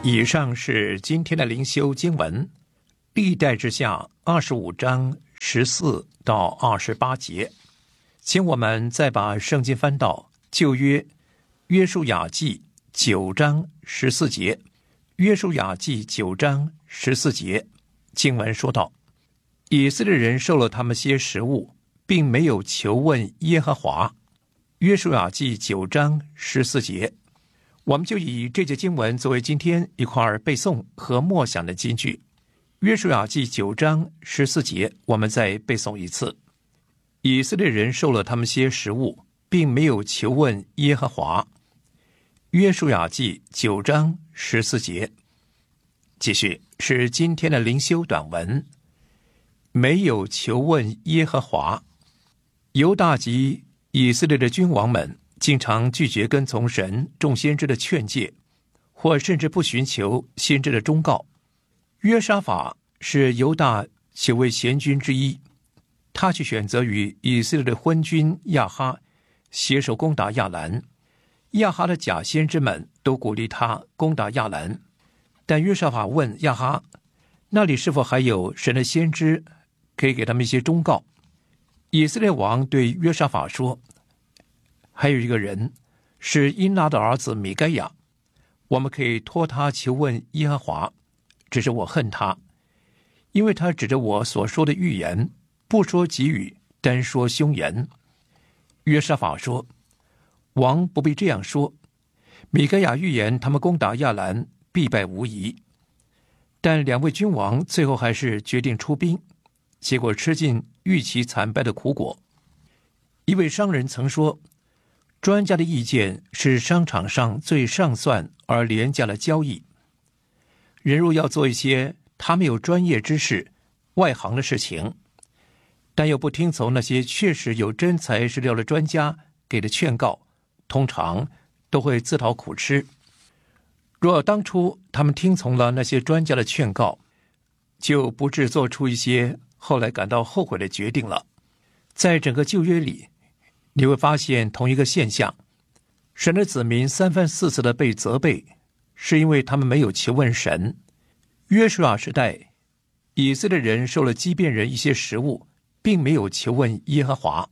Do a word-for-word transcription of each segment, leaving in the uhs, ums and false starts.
以上是今天的灵修经文，历代志下二十五章十四到二十八节。请我们再把圣经翻到旧约约书亚记九章十四节。约书亚记九章十四节经文说道，以色列人受了他们些食物，并没有求问耶和华。约书亚记九章十四节，我们就以这节经文作为今天一块背诵和默想的金句。约书亚记九章十四节，我们再背诵一次。以色列人受了他们些食物，并没有求问耶和华。约书亚记九章十四节。继续是今天的灵修短文，没有求问耶和华。犹大及以色列的君王们经常拒绝跟从神众先知的劝诫，或甚至不寻求先知的忠告。约沙法是犹大九位贤君之一，他却选择与以色列的昏君亚哈携手攻打亚兰。亚哈的假先知们都鼓励他攻打亚兰，但约沙法问亚哈，那里是否还有神的先知可以给他们一些忠告？以色列王对约沙法说，还有一个人是因拉的儿子米该亚，我们可以托他求问耶和华，只是我恨他，因为他指着我所说的预言，不说吉语，单说凶言。约沙法说，王不必这样说，米该亚预言他们攻打亚兰必败无疑。但两位君王最后还是决定出兵，结果吃尽预期惨败的苦果。一位商人曾说，专家的意见是商场上最上算而廉价的交易。人若要做一些他没有专业知识、外行的事情，但又不听从那些确实有真材实料的专家给的劝告，通常都会自讨苦吃。若当初他们听从了那些专家的劝告，就不致做出一些后来感到后悔的决定了。在整个旧约里，你会发现同一个现象，神的子民三番四次的被责备，是因为他们没有求问神。约书亚时代，以色列人受了基遍人一些食物，并没有求问耶和华。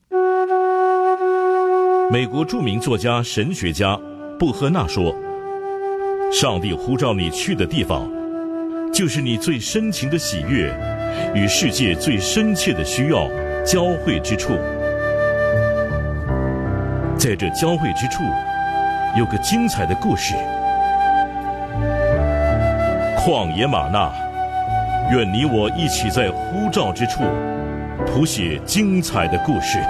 美国著名作家、神学家布赫纳说，上帝呼召你去的地方，就是你最深情的喜悦与世界最深切的需要交汇之处。在这交汇之处，有个精彩的故事。旷野玛纳，愿你我一起在呼召之处谱写精彩的故事。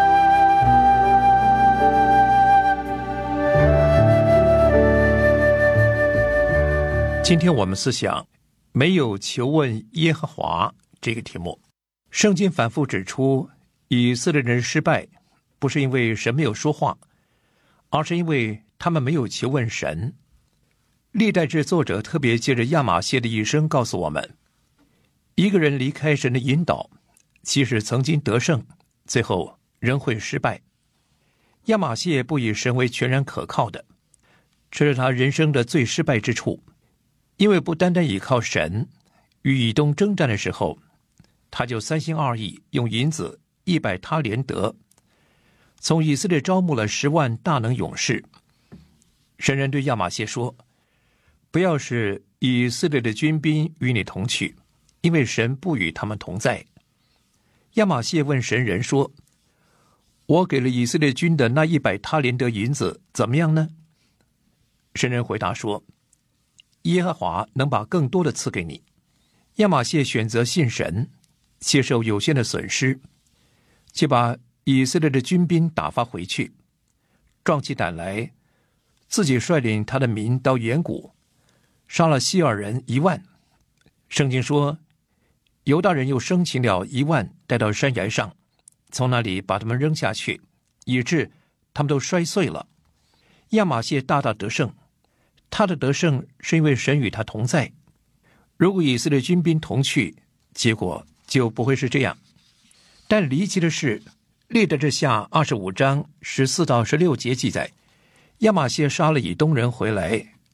今天我们思想没有求问耶和华这个题目。圣经反复指出，以色列人失败不是因为神没有说话，而是因为他们没有求问神。历代志作者特别借着亚玛谢的一生告诉我们，一个人离开神的引导，即使曾经得胜，最后仍会失败。亚玛谢不以神为全然可靠的，这是他人生的最失败之处。因为不单单倚靠神，与以东征战的时候，他就三心二意，用银子一百他连得，从以色列招募了十万大能勇士。神人对亚玛谢说，不要使以色列的军兵与你同去，因为神不与他们同在。亚玛谢问神人说，我给了以色列军的那一百他连得银子怎么样呢？神人回答说，耶和华能把更多的赐给你。亚玛谢选择信神，接受有限的损失，就把以色列的军兵打发回去，壮起胆来，自己率领他的民到远谷，杀了希尔人一万。圣经说，犹大人又生擒了一万，带到山崖上，从那里把他们扔下去，以致他们都摔碎了。亚玛谢大大得胜，他的得胜是因为神与他同在。如果以色列军兵同去，结果就不会是这样。但离奇的是，历代志下二十五章十四到十六节记载，亚玛谢杀了以东人回来，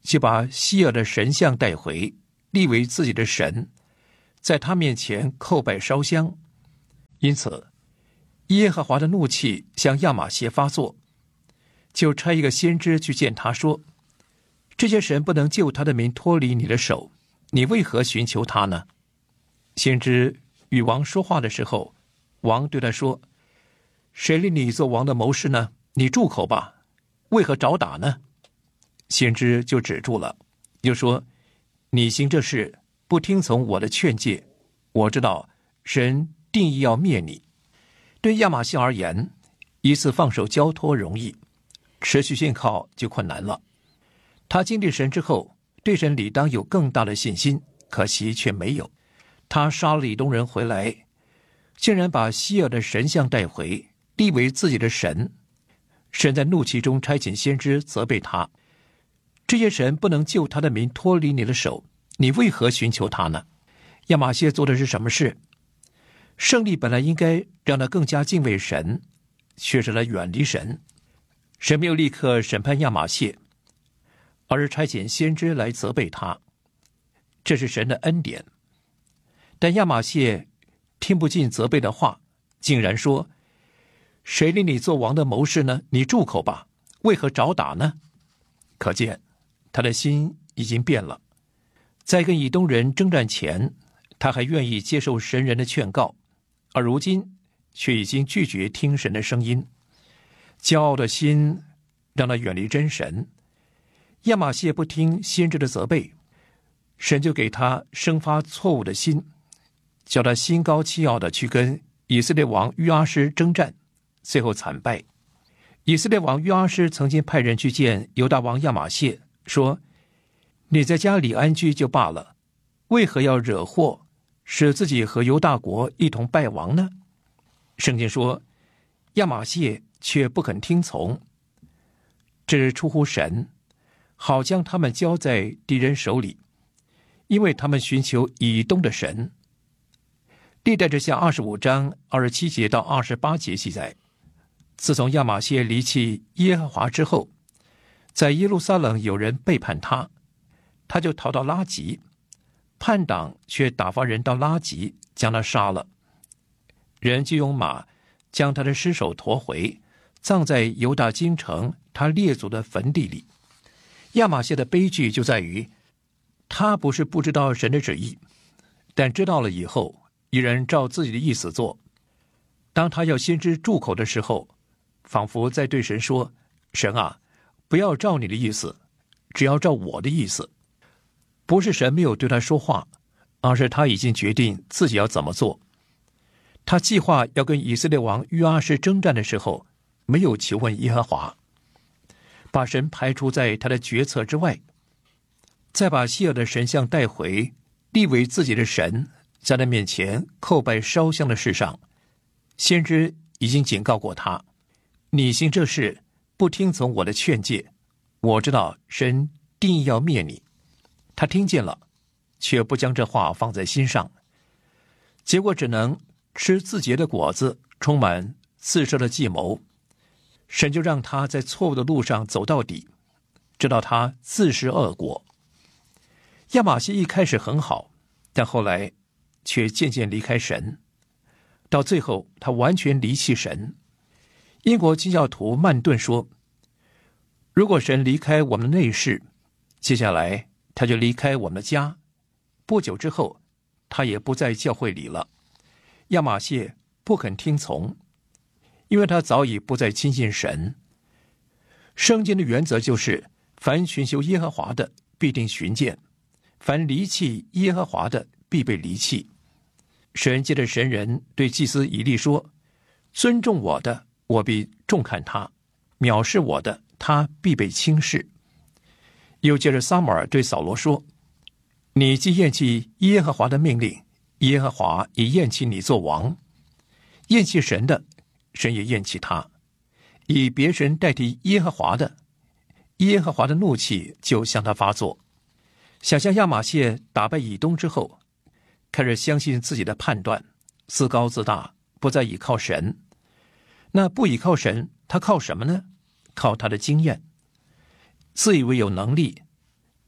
就把希尔的神像带回，立为自己的神，在他面前叩拜烧香。因此耶和华的怒气向亚玛谢发作，就差一个先知去见他说，这些神不能救他的民脱离你的手，你为何寻求他呢？先知与王说话的时候，王对他说，谁令你做王的谋士呢？你住口吧，为何找打呢？先知就止住了，又说，你行这事不听从我的劝诫，我知道神定义要灭你。对亚玛谢而言，一次放手交托容易，持续信靠就困难了。他经历神之后，对神理当有更大的信心，可惜却没有。他杀了以东人回来，竟然把希尔的神像带回，立为自己的神。神在怒气中差遣先知责备他，这些神不能救他的民脱离你的手，你为何寻求他呢？亚玛谢做的是什么事？胜利本来应该让他更加敬畏神，却使他远离神。神没有立刻审判亚玛谢，而是差遣先知来责备他，这是神的恩典。但亚玛谢听不进责备的话，竟然说，谁令你做王的谋士呢？你住口吧，为何找打呢？可见他的心已经变了。在跟以东人征战前，他还愿意接受神人的劝告，而如今却已经拒绝听神的声音。骄傲的心让他远离真神。亚玛谢不听先知的责备，神就给他生发错误的心，叫他心高气傲的去跟以色列王约阿施征战，最后惨败。以色列王约阿施曾经派人去见犹大王亚玛谢，说，你在家里安居就罢了，为何要惹祸，使自己和犹大国一同败亡呢？圣经说，亚玛谢却不肯听从，这是出乎神，好将他们交在敌人手里，因为他们寻求以东的神。历代志下二十五章二十七节到二十八节记载，自从亚玛谢离弃耶和华之后，在耶路撒冷有人背叛他，他就逃到拉吉，叛党却打发人到拉吉将他杀了，人就用马将他的尸首驮回，葬在犹大京城他列祖的坟地里。亚玛谢的悲剧就在于，他不是不知道神的旨意，但知道了以后，依然照自己的意思做。当他要先知住口的时候，仿佛在对神说，神啊，不要照你的意思，只要照我的意思。不是神没有对他说话，而是他已经决定自己要怎么做。他计划要跟以色列王约阿施征战的时候，没有求问耶和华，把神排除在他的决策之外。再把希尔的神像带回，立为自己的神，在他面前叩拜烧香的事上，先知已经警告过他，你行这事不听从我的劝诫，我知道神定义要灭你。他听见了，却不将这话放在心上，结果只能吃自结的果子，充满自设的计谋。神就让他在错误的路上走到底，直到他自食恶果。亚玛谢一开始很好，但后来却渐渐离开神，到最后他完全离弃神。英国基教徒曼顿说，如果神离开我们的内室，接下来他就离开我们的家，不久之后他也不在教会里了。亚玛谢不肯听从，因为他早已不再亲近神。圣经的原则就是，凡寻求耶和华的必定寻见，凡离弃耶和华的必被离弃。神借着神人对祭司以利说，尊重我的，我必重看他；藐视我的，他必被轻视。又借着撒母耳对扫罗说，你既厌弃耶和华的命令，耶和华也厌弃你做王。厌弃神的，神也厌弃他；以别神代替耶和华的，耶和华的怒气就向他发作。想象亚玛谢打败以东之后，开始相信自己的判断，自高自大，不再倚靠神。那不倚靠神，他靠什么呢？靠他的经验。自以为有能力，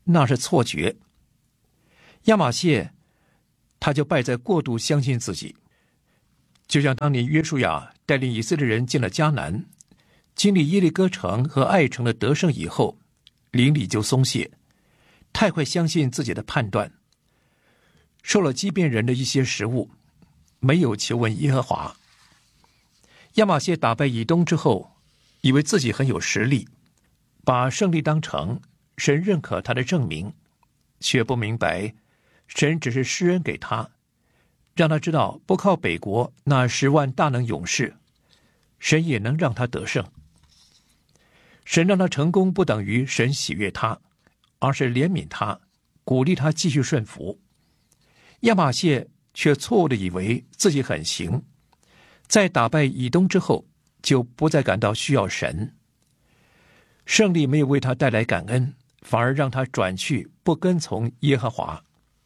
那是错觉。亚玛谢他就败在过度相信自己，就像当年约书亚带领以色列人进了迦南，经历耶利哥城和爱城的得胜以后，灵里就松懈，太快相信自己的判断，受了畸变人的一些食物，没有求问耶和华。亚玛谢打败以东之后，以为自己很有实力，把胜利当成神认可他的证明，却不明白神只是施恩给他，让他知道不靠北国那十万大能勇士，神也能让他得胜。神让他成功不等于神喜悦他，而是怜悯他，鼓励他继续顺服。亚玛谢却错误地以为自己很行，在打败以东之后，就不再感到需要神。胜利没有为他带来感恩，反而让他转去不跟从耶和华。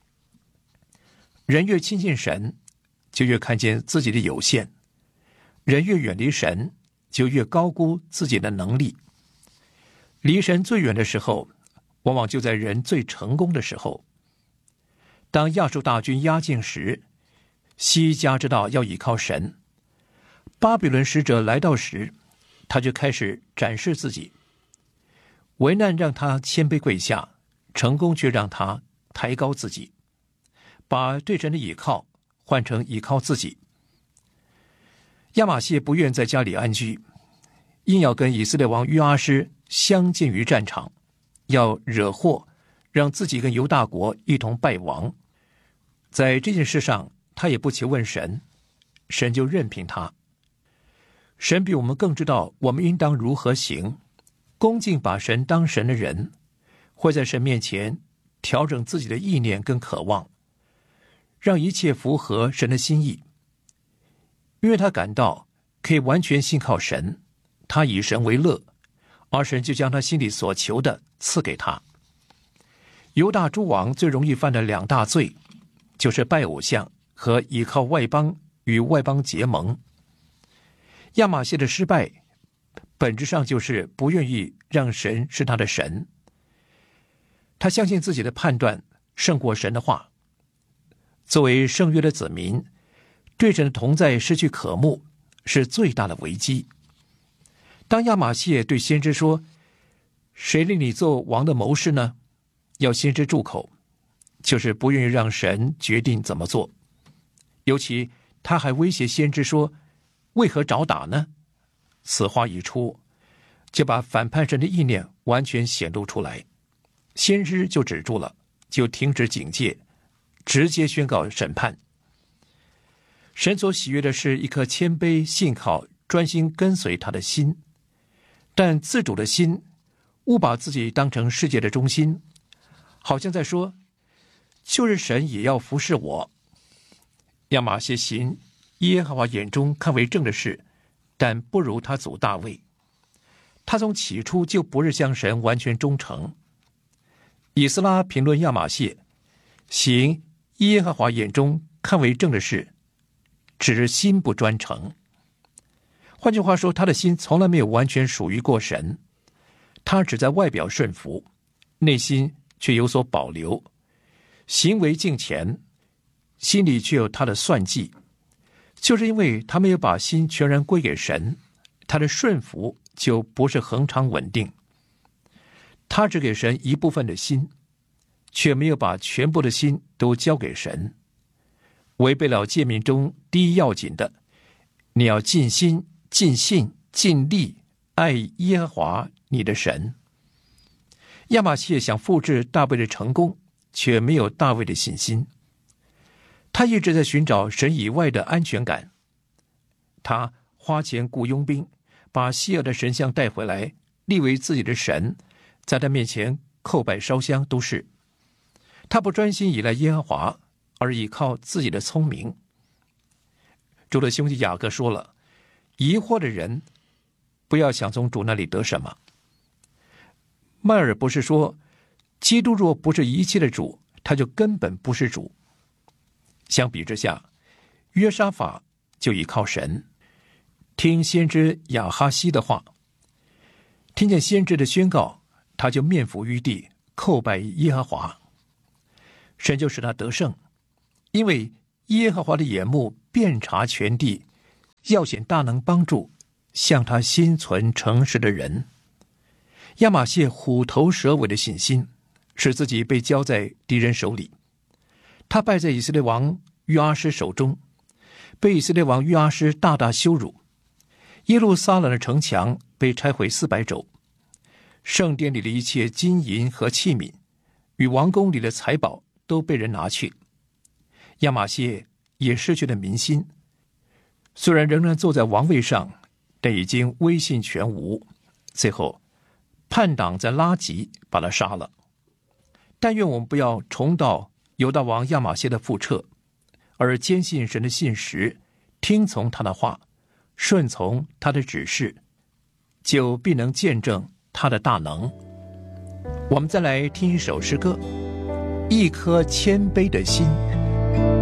人越亲近神，就越看见自己的有限；人越远离神，就越高估自己的能力。离神最远的时候，往往就在人最成功的时候。当亚述大军压境时，西家知道要依靠神。巴比伦使者来到时，他就开始展示自己。危难让他谦卑跪下，成功却让他抬高自己，把对神的倚靠换成倚靠自己。亚玛谢不愿在家里安居，硬要跟以色列王约阿施相见于战场，要惹祸，让自己跟犹大国一同败亡。在这件事上，他也不求问神，神就任凭他。神比我们更知道我们应当如何行。恭敬把神当神的人，会在神面前调整自己的意念跟渴望，让一切符合神的心意。因为他感到可以完全信靠神，他以神为乐，而神就将他心里所求的赐给他。犹大诸王最容易犯的两大罪，就是拜偶像和倚靠外邦与外邦结盟。亚玛谢的失败本质上就是不愿意让神是他的神，他相信自己的判断胜过神的话。作为圣约的子民，对神的同在失去渴慕，是最大的危机。当亚玛谢对先知说：“谁令你做王的谋士呢？”要先知住口，就是不愿意让神决定怎么做。尤其他还威胁先知说：“为何找打呢？”此话一出，就把反叛神的意念完全显露出来，先知就止住了，就停止警戒，直接宣告审判。神所喜悦的是一颗谦卑、信靠、专心跟随他的心，但自主的心误把自己当成世界的中心，好像在说：“就是神也要服侍我。”亚玛谢行耶和华眼中看为正的事，但不如他祖大卫。他从起初就不是向神完全忠诚。以斯拉评论亚玛谢，行耶和华眼中看为正的事，只是心不专诚。换句话说，他的心从来没有完全属于过神，他只在外表顺服，内心却有所保留，行为敬虔，心里却有他的算计。就是因为他没有把心全然归给神，他的顺服就不是恒常稳定。他只给神一部分的心，却没有把全部的心都交给神，违背了诫命中第一要紧的：你要尽心、尽性、尽力爱耶和华你的神。亚玛谢想复制大卫的成功，却没有大卫的信心。他一直在寻找神以外的安全感。他花钱雇佣兵，把希尔的神像带回来，立为自己的神，在他面前叩拜烧香都是。他不专心依赖耶和华，而依靠自己的聪明。主的兄弟雅各说了，疑惑的人不要想从主那里得什么。迈尔不是说，基督若不是一切的主，他就根本不是主。相比之下，约沙法就依靠神，听先知亚哈西的话，听见先知的宣告，他就面伏于地， 叩拜耶和华，神就使他得胜，因为耶和华的眼目遍察全地，要显大能帮助向他心存诚实的人。亚玛谢虎头蛇尾的信心，使自己被交在敌人手里。他败在以色列王约阿施手中，被以色列王约阿施大大羞辱。耶路撒冷的城墙被拆毁四百肘，圣殿里的一切金银和器皿，与王宫里的财宝都被人拿去。亚玛谢也失去了民心，虽然仍然坐在王位上，但已经威信全无。最后叛党在拉吉把他杀了。但愿我们不要重蹈犹大王亚玛谢的覆辙，而坚信神的信实，听从他的话，顺从他的指示，就必能见证他的大能。我们再来听一首诗歌，一颗谦卑的心。